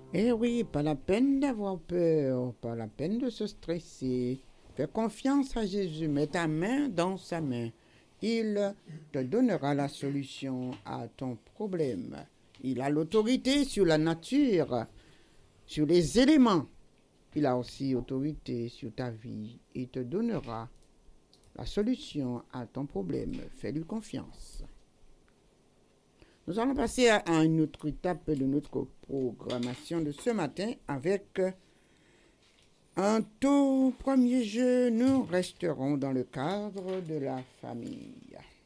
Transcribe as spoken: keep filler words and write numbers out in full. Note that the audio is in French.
Eh oui, pas la peine d'avoir peur, pas la peine de se stresser. Fais confiance à Jésus, mets ta main dans sa main. Il te donnera la solution à ton problème. Il a l'autorité sur la nature, sur les éléments. Il a aussi autorité sur ta vie. Il te donnera la solution à ton problème. Fais-lui confiance. Nous allons passer à une autre étape de notre programmation de ce matin avec un tout premier jeu. Nous resterons dans le cadre de la famille.